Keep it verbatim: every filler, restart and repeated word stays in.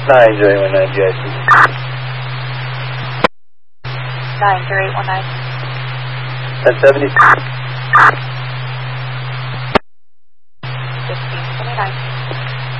nine zero eight one nine, G I C. nine zero eight one nine. ten seventy.